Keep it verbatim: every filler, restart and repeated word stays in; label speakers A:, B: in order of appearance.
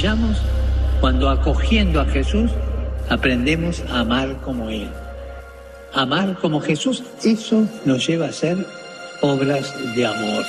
A: desarrollamos cuando, acogiendo a Jesús, aprendemos a amar como Él. Amar como Jesús, eso nos lleva a hacer obras de amor.